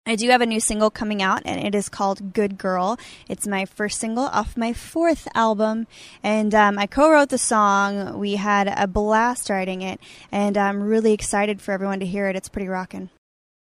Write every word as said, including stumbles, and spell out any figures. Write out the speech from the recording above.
I do have a new single coming out, and it is called Good Girl. It's my first single off my fourth album, and um, I co-wrote the song. We had a blast writing it, and I'm really excited for everyone to hear it. It's pretty rockin'.